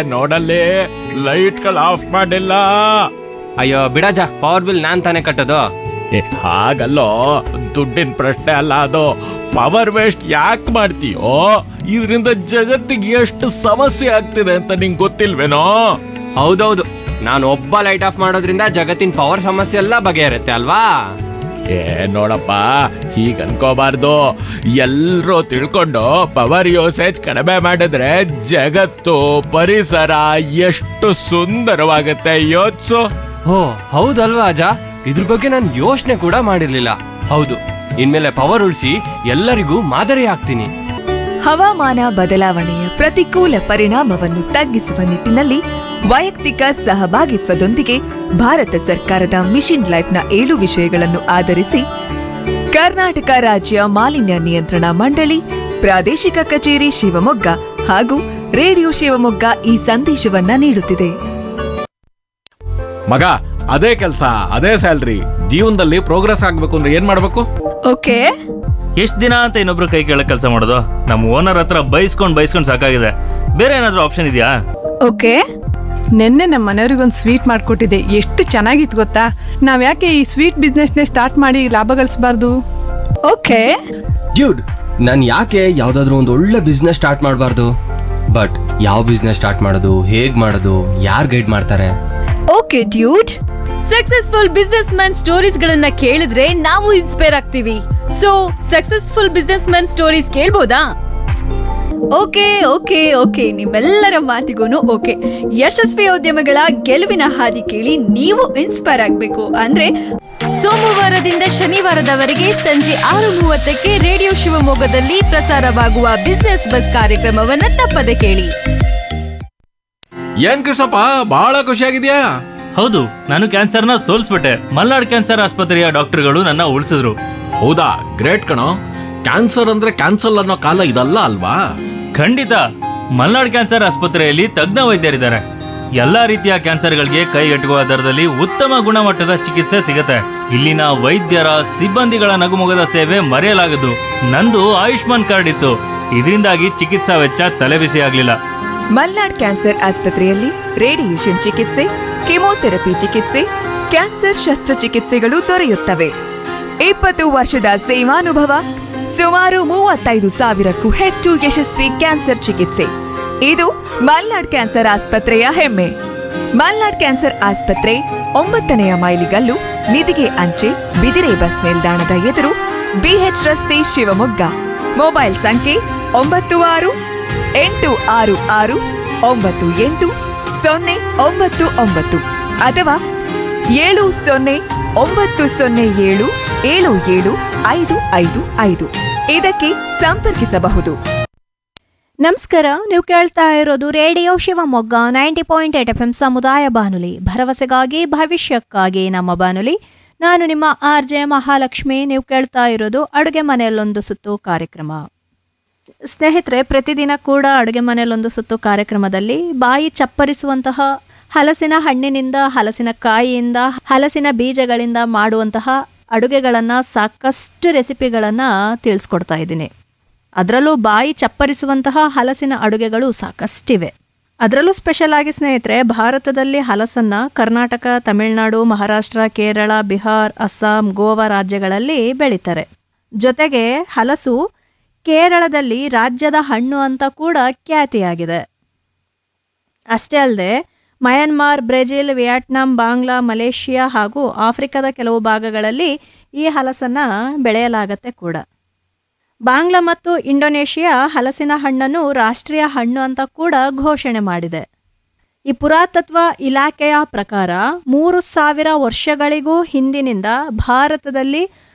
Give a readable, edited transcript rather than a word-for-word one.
ನೋಡಲ್ಲಿ, ಲೈಟ್ಗಳು ಆಫ್ ಮಾಡಿಲ್ಲ. ಅಯ್ಯೋ ಬಿಡಜ, ಪವರ್ ಬಿಲ್ ನಾನ್ ತಾನೇ ಕಟ್ಟೋದು. ಹಾಗಲ್ಲೋ, ದುಡ್ಡಿನ ಪ್ರಶ್ನೆ ಅಲ್ಲ ಅದು. ಪವರ್ ವೇಸ್ಟ್ ಯಾಕೆ ಮಾಡ್ತೀಯೋ? ಇದರಿಂದ ಜಗತ್ತಿಗೆ ಎಷ್ಟು ಸಮಸ್ಯೆ ಆಗ್ತಿದೆ ಅಂತ ನಿಂಗೆ ಗೊತ್ತಿಲ್ವೇನೋ? ಹೌದೌದು, ನಾನು ಒಬ್ಬ ಲೈಟ್ ಆಫ್ ಮಾಡೋದ್ರಿಂದ ಜಗತ್ತಿನ ಪವರ್ ಸಮಸ್ಯೆ ಎಲ್ಲ ಬಗೆಹರುತ್ತೆ ಅಲ್ವಾ? ನೋಡಪ್ಪ, ಹೀಗ ಅನ್ಕೋಬಾರ್ದು. ಎಲ್ರೂ ತಿಳ್ಕೊಂಡು ಪವರ್ ಯೂಸೇಜ್ ಕಡಿಮೆ ಮಾಡಿದ್ರೆ ಜಗತ್ತು, ಪರಿಸರ ಎಷ್ಟು ಸುಂದರವಾಗುತ್ತೆ, ಯೋಚ್ಸು. ಓ ಹೌದಲ್ವಾ ಅಜ, ಇದ್ರ ಬಗ್ಗೆ ನಾನು ಯೋಚನೆ ಕೂಡ ಮಾಡಿರ್ಲಿಲ್ಲ. ಹೌದು, ಇನ್ಮೇಲೆ ಪವರ್ ಉಳಿಸಿ ಎಲ್ಲರಿಗೂ ಮಾದರಿ ಆಗ್ತೀನಿ. ಹವಾಮಾನ ಬದಲಾವಣೆಯ ಪ್ರತಿಕೂಲ ಪರಿಣಾಮವನ್ನು ತಗ್ಗಿಸುವ ನಿಟ್ಟಿನಲ್ಲಿ ವೈಯಕ್ತಿಕ ಸಹಭಾಗಿತ್ವದೊಂದಿಗೆ ಭಾರತ ಸರ್ಕಾರದ ಮಿಷನ್ ಲೈಫ್ನ 7 ವಿಷಯಗಳನ್ನು ಆಧರಿಸಿ ಕರ್ನಾಟಕ ರಾಜ್ಯ ಮಾಲಿನ್ಯ ನಿಯಂತ್ರಣ ಮಂಡಳಿ, ಪ್ರಾದೇಶಿಕ ಕಚೇರಿ ಶಿವಮೊಗ್ಗ ಹಾಗೂ ರೇಡಿಯೋ ಶಿವಮೊಗ್ಗ ಈ ಸಂದೇಶವನ್ನ ನೀಡುತ್ತಿದೆ. ಮಗ, ಅದೇ ಕೆಲಸ, ಅದೇ ಸ್ಯಾಲ್ರಿ, ಜೀವನದಲ್ಲಿ ಪ್ರೋಗ್ರೆಸ್ ಆಗ್ಬೇಕು ಅಂದ್ರೆ ಏನ್ ಮಾಡ್ಬೇಕು? ಓಕೆ, ಎಷ್ಟ್ ದಿನ ಅಂತ ಇನ್ನೊಬ್ರು ಕೈ ಕೆಳಗೆ ಕೆಲಸ ಮಾಡೋದು? ನಮ್ಮ ಓನರ್ ಹತ್ರ ಬೈಸ್ಕೊಂಡ್ ಸಾಕಾಗಿದೆ. ಬೇರೆ ಏನಾದ್ರೂ ಆಪ್ಷನ್ ಇದೆಯಾ? ಓಕೆ. ನಿನ್ನೆ ನಮ್ಮ ಮನೆಯವ್ರಿಗೊಂದು ಸ್ವೀಟ್ ಮಾಡಿಕೊಟ್ಟಿದ್ದೆ, ಎಷ್ಟು ಚೆನ್ನಾಗಿತ್ತು ಗೊತ್ತಾ? ನಾವ್ ಯಾಕೆ ಈ ಸ್ವೀಟ್ ಬಿಸ್ನೆಸ್ನೇ ಸ್ಟಾರ್ಟ್ ಮಾಡಿ ಲಾಭ ಗಳಿಸಬಾರ್ದು? ಓಕೆ ಡ್ಯೂಡ್, ನಾನು ಯಾಕೆ ಯಾವ್ದಾದ್ರು ಒಂದು ಒಳ್ಳೆ ಬಿಸ್ನೆಸ್ ಸ್ಟಾರ್ಟ್ ಮಾಡಬಾರ್ದು? ಬಟ್ ಯಾವ ಬಿಸ್ನೆಸ್ ಸ್ಟಾರ್ಟ್ ಮಾಡೋದು, ಹೇಗ್ ಮಾಡೋದು, ಯಾರು ಗೈಡ್ ಮಾಡ್ತಾರೆ? Okay dude, successful business man stories ಗಳನ್ನ ಕೇಳಿದ್ರೆ ನಾವು ಇನ್ಸ್ಪೈರ್ ಆಗ್ತೀವಿ. So successful business man stories ಕೇಳ್ಬೋದಾ? Okay okay okay ನಿಮ್ಮೆಲ್ಲರ ಮಾತಿಗೂ ಓಕೆ. ಯಶಸ್ವಿ ಉದ್ಯಮಗಳ ಗೆಲುವಿನ ಹಾದಿ ಕೇಳಿ ನೀವು ಇನ್ಸ್ಪೈರ್ ಆಗಬೇಕು ಅಂದ್ರೆ ಸೋಮವಾರದಿಂದ ಶನಿವಾರದವರೆಗೆ ಸಂಜೆ 6:30ಕ್ಕೆ ರೇಡಿಯೋ ಶಿವಮೊಗ್ಗದಲ್ಲಿ ಪ್ರಸಾರವಾಗುವ ಬಿಸ್ನೆಸ್ ಬಸ್ ಕಾರ್ಯಕ್ರಮವನ್ನ ತಪ್ಪದೆ ಕೇಳಿ. ಏನ್ ಕೃಷ್ಣಪ್ಪ, ಬಹಳ ಖುಷಿಯಾಗಿದ್ಯಾ? ಹೌದು, ನಾನು ಕ್ಯಾನ್ಸರ್ನ ಸೋಲ್ಸ್ಬಿಟ್ಟೆ. ಮಲ್ನಾಡ್ ಕ್ಯಾನ್ಸರ್ ಆಸ್ಪತ್ರೆಯ ಡಾಕ್ಟರ್ಗಳು ನನ್ನ ಉಳಿಸಿದ್ರು. ಹೌದಾ, ಗ್ರೇಟ್ ಕಣೋ. ಕ್ಯಾನ್ಸರ್ ಅಂದ್ರೆ ಕ್ಯಾನ್ಸಲ್ ಅನ್ನೋ ಕಾಲ ಇದಲ್ಲ ಅಲ್ವಾ? ಖಂಡಿತ, ಮಲ್ನಾಡ್ ಕ್ಯಾನ್ಸರ್ ಆಸ್ಪತ್ರೆಯಲ್ಲಿ ತಜ್ಞ ವೈದ್ಯರಿದ್ದಾರೆ. ಎಲ್ಲಾ ರೀತಿಯ ಕ್ಯಾನ್ಸರ್ಗಳಿಗೆ ಕೈಗೆಟುಕುವ ದರದಲ್ಲಿ ಉತ್ತಮ ಗುಣಮಟ್ಟದ ಚಿಕಿತ್ಸೆ ಸಿಗುತ್ತೆ. ಇಲ್ಲಿನ ವೈದ್ಯರ ಸಿಬ್ಬಂದಿಗಳ ನಗುಮೊಗದ ಸೇವೆ ಮರೆಯಲಾಗದು. ನಂದು ಆಯುಷ್ಮಾನ್ ಕಾರ್ಡ್ ಇತ್ತು, ಇದರಿಂದಾಗಿ ಚಿಕಿತ್ಸಾ ವೆಚ್ಚ ತಲೆಬಿಸಿ ಆಗ್ಲಿಲ್ಲ. ಮಲ್ನಾಡ್ ಕ್ಯಾನ್ಸರ್ ಆಸ್ಪತ್ರೆಯಲ್ಲಿ ರೇಡಿಯೇಷನ್ ಚಿಕಿತ್ಸೆ, ಕೆಮೊಥೆರಪಿ ಚಿಕಿತ್ಸೆ, ಕ್ಯಾನ್ಸರ್ ಶಸ್ತ್ರಚಿಕಿತ್ಸೆಗಳು ದೊರೆಯುತ್ತವೆ. 20 ವರ್ಷದ ಸೇವಾನುಭವ, ಸುಮಾರು 35,000ಕ್ಕೂ ಹೆಚ್ಚು ಯಶಸ್ವಿ ಕ್ಯಾನ್ಸರ್ ಚಿಕಿತ್ಸೆ. ಇದು ಮಲ್ನಾಡ್ ಕ್ಯಾನ್ಸರ್ ಆಸ್ಪತ್ರೆಯ ಹೆಮ್ಮೆ. ಮಲ್ನಾಡ್ ಕ್ಯಾನ್ಸರ್ ಆಸ್ಪತ್ರೆ 9ನೇ ಮೈಲಿಗಲ್ಲು, ನಿಧಿಗೆ ಅಂಚೆ, ಬಿದಿರೆ ಬಸ್ ನಿಲ್ದಾಣದ ಎದುರು, BH ರಸ್ತೆ, ಶಿವಮೊಗ್ಗ. ಮೊಬೈಲ್ ಸಂಖ್ಯೆ 9666988099 ಅಥವಾ 7090077755 ಇದಕ್ಕೆ ಸಂಪರ್ಕಿಸಬಹುದು. ನಮಸ್ಕಾರ, ನೀವು ಕೇಳ್ತಾ ಇರೋದು ರೇಡಿಯೋ ಶಿವಮೊಗ್ಗ 90.8 FM ಸಮುದಾಯ ಬಾನುಲಿ, ಭರವಸೆಗಾಗಿ ಭವಿಷ್ಯಕ್ಕಾಗಿ ನಮ್ಮ ಬಾನುಲಿ. ನಾನು ನಿಮ್ಮ RJ ಮಹಾಲಕ್ಷ್ಮಿ. ನೀವು ಕೇಳ್ತಾ ಇರೋದು ಅಡುಗೆ ಮನೆಯಲ್ಲೊಂದು ಸುತ್ತು ಕಾರ್ಯಕ್ರಮ. ಸ್ನೇಹಿತರೆ, ಪ್ರತಿದಿನ ಕೂಡ ಅಡುಗೆ ಮನೆಯಲ್ಲೊಂದು ಸುತ್ತು ಕಾರ್ಯಕ್ರಮದಲ್ಲಿ ಬಾಯಿ ಚಪ್ಪರಿಸುವಂತಹ ಹಲಸಿನ ಹಣ್ಣಿನಿಂದ, ಹಲಸಿನ ಕಾಯಿಯಿಂದ, ಹಲಸಿನ ಬೀಜಗಳಿಂದ ಮಾಡುವಂತಹ ಅಡುಗೆಗಳನ್ನು, ಸಾಕಷ್ಟು ರೆಸಿಪಿಗಳನ್ನು ತಿಳಿಸ್ಕೊಡ್ತಾ ಇದ್ದೀನಿ. ಅದರಲ್ಲೂ ಬಾಯಿ ಚಪ್ಪರಿಸುವಂತಹ ಹಲಸಿನ ಅಡುಗೆಗಳು ಸಾಕಷ್ಟಿವೆ. ಅದರಲ್ಲೂ ಸ್ಪೆಷಲ್ ಆಗಿ ಸ್ನೇಹಿತರೆ, ಭಾರತದಲ್ಲಿ ಹಲಸನ್ನು ಕರ್ನಾಟಕ, ತಮಿಳುನಾಡು, ಮಹಾರಾಷ್ಟ್ರ, ಕೇರಳ, ಬಿಹಾರ್, ಅಸ್ಸಾಂ, ಗೋವಾ ರಾಜ್ಯಗಳಲ್ಲಿ ಬೆಳೀತಾರೆ. ಜೊತೆಗೆ ಹಲಸು ಕೇರಳದಲ್ಲಿ ರಾಜ್ಯದ ಹಣ್ಣು ಅಂತ ಕೂಡ ಖ್ಯಾತಿಯಾಗಿದೆ. ಅಷ್ಟೇ ಅಲ್ಲದೆ Myanmar, Brazil, Vietnam, Bangla, Malaysia ಹಾಗೂ ಆಫ್ರಿಕಾದ ಕೆಲವು ಭಾಗಗಳಲ್ಲಿ ಈ ಹಲಸನ್ನು ಬೆಳೆಯಲಾಗತ್ತೆ ಕೂಡ. ಬಾಂಗ್ಲಾ ಮತ್ತು ಇಂಡೋನೇಷಿಯಾ ಹಲಸಿನ ಹಣ್ಣನ್ನು ರಾಷ್ಟ್ರೀಯ ಹಣ್ಣು ಅಂತ ಕೂಡ ಘೋಷಣೆ ಮಾಡಿದೆ. ಈ ಪುರಾತತ್ವ ಇಲಾಖೆಯ ಪ್ರಕಾರ 3,000 ವರ್ಷಗಳಿಗೂ ಹಿಂದಿನಿಂದ ಭಾರತದಲ್ಲಿ